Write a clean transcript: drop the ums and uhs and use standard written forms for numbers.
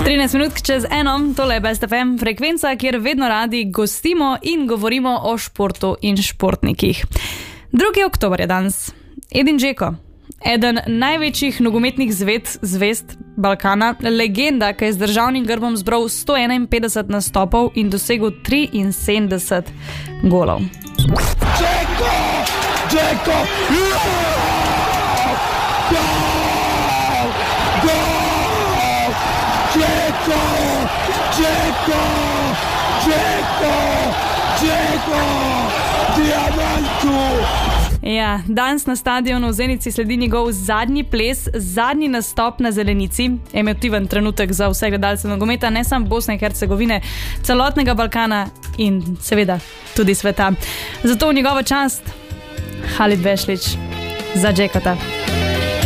13 minut čez 1, tole je Best FM frekvenca, kjer vedno radi gostimo in govorimo o športu in športnikih. 2. oktober je danes. Edin Džeko, eden največjih nogometnih zvezd Balkana, legenda, ki je z državnim grbom zbral 151 nastopov in dosegel 73 golov. Džeko! Diamantu! Ja, danes na stadionu v Zenici sledi njegov zadnji ples, zadnji nastop na zelenici. Emotiven trenutek za vse gledalce nogometa, ne samo Bosne in Hercegovine, celotnega Balkana in seveda tudi sveta. Zato v njegovo čast Halid Bešlić za Džekota.